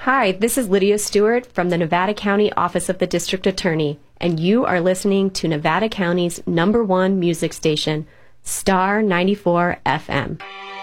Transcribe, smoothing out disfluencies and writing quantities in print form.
Hi, this is Lydia Stewart from the Nevada County Office of the District Attorney, and you are listening to Nevada County's #1 music station, Star 94 FM.